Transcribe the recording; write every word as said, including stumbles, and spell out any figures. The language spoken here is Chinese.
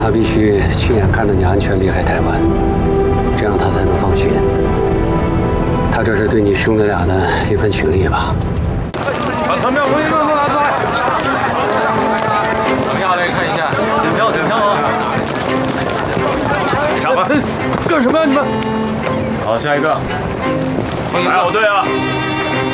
他必须亲眼看着你安全离开台湾，这样他才能放心。他这是对你兄弟俩的一份情谊吧？ 把传票、回证都拿出来。传票来看一下，检票，检票啊！查吧。干什么呀你们？好，下一个。来，我队啊！